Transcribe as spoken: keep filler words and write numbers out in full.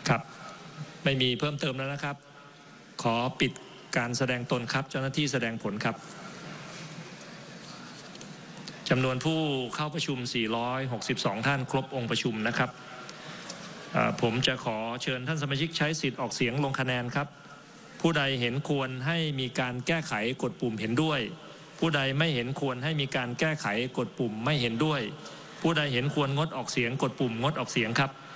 ครับไม่มีเพิ่มเติมแล้วนะครับขอปิดการแสดงตนครับเจ้าหน้าที่แสดงผลครับจำนวนผู้เข้าประชุมสี่ร้อยหกสิบสองท่านครบองค์ประชุมนะครับผมจะขอเชิญท่านสมาชิกใช้สิทธิ์ออกเสียงลงคะแนนครับผู้ใดเห็นควรให้มีการแก้ไขกดปุ่มเห็นด้วยผู้ใดไม่เห็นควรให้มีการแก้ไขกดปุ่มไม่เห็นด้วยผู้ใดเห็นควรงดออกเสียงกดปุ่มงดออกเสียงครับ